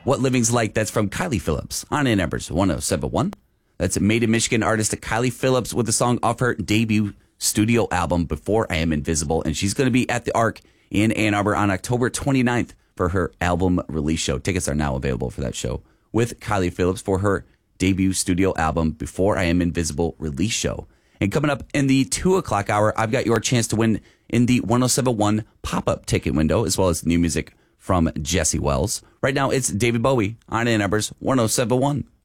What Living's Like. That's from Kylie Phillips on Ann Arbor's 107.1. That's Made in Michigan artist Kylie Phillips with the song off her debut studio album, Before I Am Invisible. And she's going to be at the Arc in Ann Arbor on October 29th for her album release show. Tickets are now available for that show with Kylie Phillips for her debut studio album, Before I Am Invisible release show. And coming up in the 2 o'clock hour, I've got your chance to win in the 107.1 pop-up ticket window, as well as new music from Jesse Wells. Right now, it's David Bowie on Ann Arbor's 107.1.